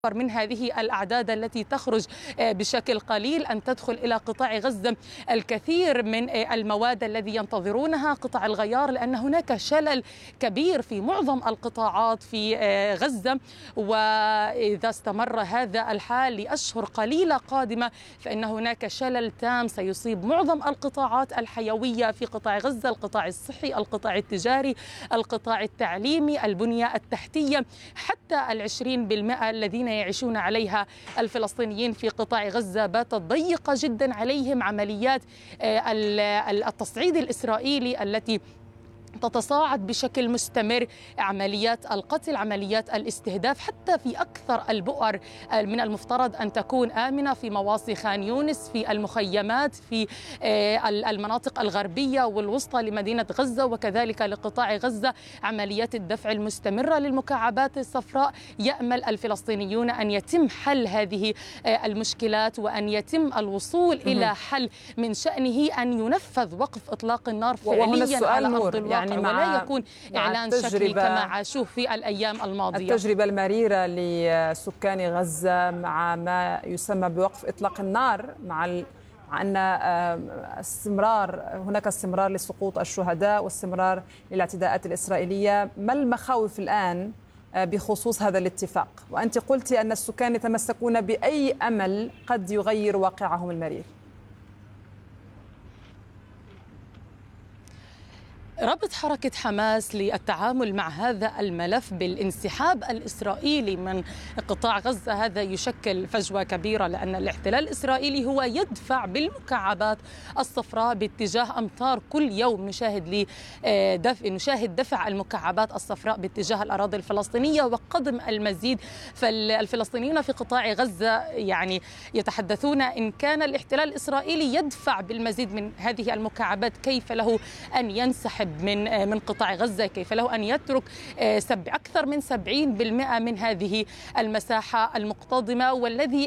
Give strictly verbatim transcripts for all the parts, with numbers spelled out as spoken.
من هذه الأعداد التي تخرج بشكل قليل أن تدخل إلى قطاع غزة الكثير من المواد الذي ينتظرونها قطاع الغيار، لأن هناك شلل كبير في معظم القطاعات في غزة، وإذا استمر هذا الحال لأشهر قليلة قادمة فإن هناك شلل تام سيصيب معظم القطاعات الحيوية في قطاع غزة، القطاع الصحي، القطاع التجاري، القطاع التعليمي، البنية التحتية، حتى العشرين بالمئة الذين يعيشون عليها الفلسطينيين في قطاع غزة باتت ضيقة جدا عليهم. عمليات التصعيد الإسرائيلي التي تتصاعد بشكل مستمر، عمليات القتل، عمليات الاستهداف، حتى في أكثر البؤر من المفترض أن تكون آمنة في مواصي خان يونس، في المخيمات، في المناطق الغربية والوسطى لمدينة غزة وكذلك لقطاع غزة، عمليات الدفع المستمرة للمكعبات الصفراء. يأمل الفلسطينيون أن يتم حل هذه المشكلات وأن يتم الوصول إلى حل من شأنه أن ينفذ وقف إطلاق النار فعليا على أرض الواقع، يعني ولا يكون إعلان شكلي كما عاشوه في الأيام الماضية. التجربة المريرة لسكان غزة مع ما يسمى بوقف إطلاق النار، مع مع أن استمرار هناك استمرار لسقوط الشهداء واستمرار للاعتداءات الإسرائيلية، ما المخاوف الآن بخصوص هذا الاتفاق؟ وأنت قلت أن السكان يتمسكون بأي أمل قد يغير واقعهم المرير. ربط حركة حماس للتعامل مع هذا الملف بالانسحاب الإسرائيلي من قطاع غزة هذا يشكل فجوة كبيرة، لأن الاحتلال الإسرائيلي هو يدفع بالمكعبات الصفراء باتجاه أمطار. كل يوم نشاهد لدفع نشاهد دفع المكعبات الصفراء باتجاه الأراضي الفلسطينية وقدم المزيد. فالفلسطينيون في قطاع غزة يعني يتحدثون إن كان الاحتلال الإسرائيلي يدفع بالمزيد من هذه المكعبات كيف له أن ينسحب من من قطاع غزة، كيف له أن يترك سب أكثر من سبعين بالمئة من هذه المساحة المقتضمة والذي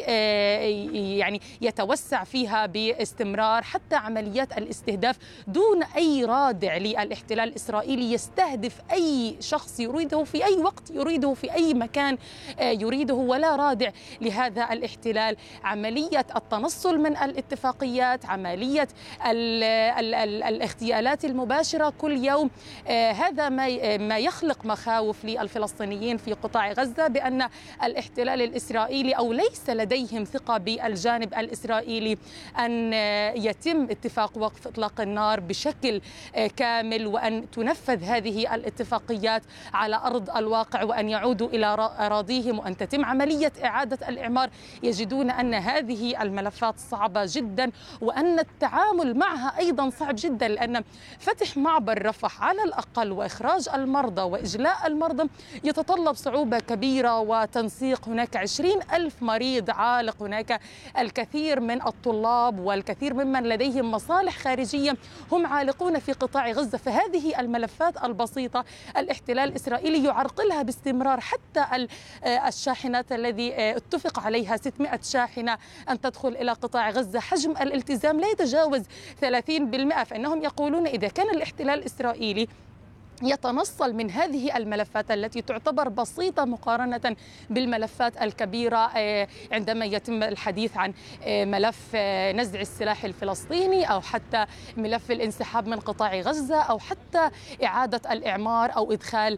يعني يتوسع فيها باستمرار، حتى عمليات الاستهداف دون أي رادع للاحتلال الإسرائيلي، يستهدف أي شخص يريده في أي وقت يريده في أي مكان يريده ولا رادع لهذا الاحتلال. عملية التنصل من الاتفاقيات، عملية ال ال ال الاغتيالات المباشرة كل يوم، آه هذا ما ما يخلق مخاوف للفلسطينيين في قطاع غزة بأن الاحتلال الإسرائيلي أو ليس لديهم ثقة بالجانب الإسرائيلي أن يتم اتفاق وقف إطلاق النار بشكل آه كامل وأن تنفذ هذه الاتفاقيات على أرض الواقع وأن يعودوا إلى أراضيهم وأن تتم عملية إعادة الإعمار. يجدون أن هذه الملفات صعبة جدا وأن التعامل معها أيضا صعب جدا، لأن فتح معبر رفح على الأقل وإخراج المرضى وإجلاء المرضى يتطلب صعوبة كبيرة وتنسيق. هناك عشرين ألف مريض عالق، هناك الكثير من الطلاب والكثير ممن لديهم مصالح خارجية هم عالقون في قطاع غزة. فهذه الملفات البسيطة الاحتلال الإسرائيلي يعرقلها باستمرار، حتى الشاحنات الذي اتفق عليها ستمائة شاحنة أن تدخل إلى قطاع غزة، حجم الالتزام لا يتجاوز ثلاثين بالمئة. فإنهم يقولون إذا كان الاحتلال الإسرائيلي يتنصل من هذه الملفات التي تعتبر بسيطة مقارنة بالملفات الكبيرة، عندما يتم الحديث عن ملف نزع السلاح الفلسطيني أو حتى ملف الانسحاب من قطاع غزة أو حتى إعادة الإعمار أو إدخال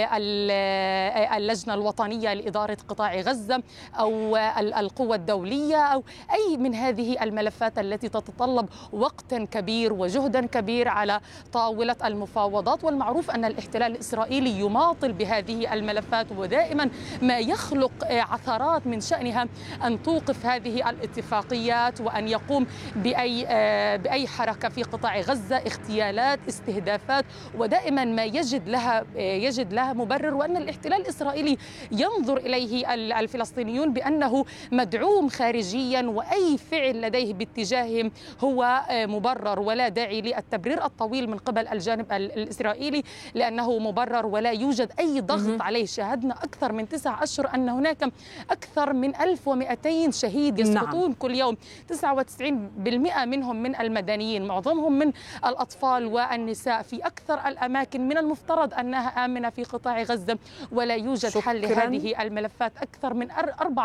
اللجنة الوطنية لإدارة قطاع غزة أو القوة الدولية أو أي من هذه الملفات التي تتطلب وقتا كبير وجهدا كبير على طاولة المفاوضات. والمعروف أن الاحتلال الإسرائيلي يماطل بهذه الملفات ودائما ما يخلق عثرات من شأنها أن توقف هذه الاتفاقيات وأن يقوم بأي بأي حركة في قطاع غزة، اغتيالات، استهدافات، ودائما ما يجد لها يجد لها مبرر. وأن الاحتلال الإسرائيلي ينظر إليه الفلسطينيون بأنه مدعوم خارجيا وأي فعل لديه باتجاههم هو مبرر ولا داعي للتبرير الطويل من قبل الجانب الإسرائيلي لأنه مبرر ولا يوجد أي ضغط عليه. شاهدنا أكثر من تسعة أشهر أن هناك أكثر من ألف ومئتين شهيد يسقطون نعم. كل يوم، تسعة وتسعين بالمئة منهم من المدنيين، معظمهم من الأطفال والنساء في أكثر الأماكن من المفترض أنها آمنة في قطاع غزة، ولا يوجد شكراً. حل لهذه الملفات. أكثر من أربعة